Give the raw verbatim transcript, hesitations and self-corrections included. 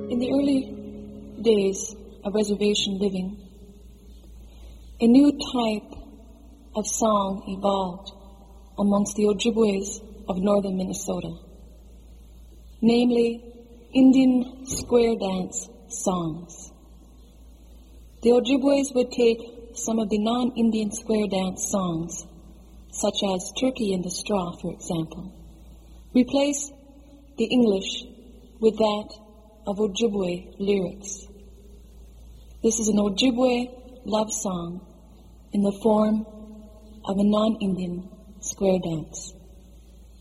In the early days of reservation living, a new type of song evolved amongst the Ojibways of northern Minnesota, namely Indian square dance songs. The Ojibways would take some of the non-Indian square dance songs, such as Turkey in the Straw, for example, replace the English with that of Ojibwe lyrics. This is an Ojibwe love song in the form of a non-Indian square dance.